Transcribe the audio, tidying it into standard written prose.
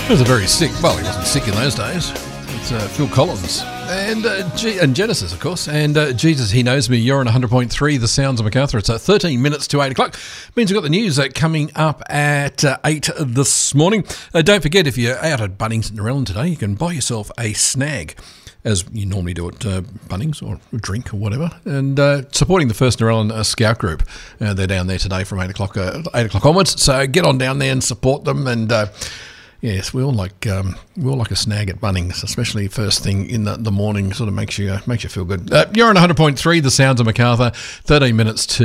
He was a very sick, well, he wasn't sick in those days. It's Phil Collins and Genesis, of course, and Jesus, He Knows Me. You're on 100.3, The Sounds of Macarthur. It's 13 minutes to 8 o'clock. Means we've got the news coming up at 8 this morning. Don't forget, if you're out at Bunnings at Narellan today, you can buy yourself a snag, as you normally do at Bunnings, or a drink or whatever, and supporting the First Narellan Scout Group. They're down there today from 8 o'clock onwards, so get on down there and support them. And yes, we all like a snag at Bunnings, especially first thing in the morning. Sort of makes you feel good. You're on 100.3, The Sounds of Macarthur. 13 minutes to